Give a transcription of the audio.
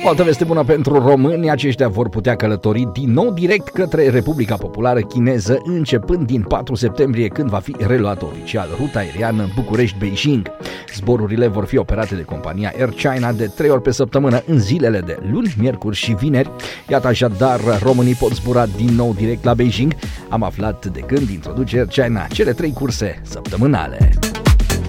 O altă veste bună pentru români, aceștia vor putea călători din nou direct către Republica Populară Chineză începând din 4 septembrie, când va fi reluată oficial ruta aeriană București-Beijing. Zborurile vor fi operate de compania Air China de 3 ori pe săptămână în zilele de luni, miercuri și vineri. Iată așadar, românii pot zbura din nou direct la Beijing. Am aflat de când introduce Air China cele 3 curse săptămânale.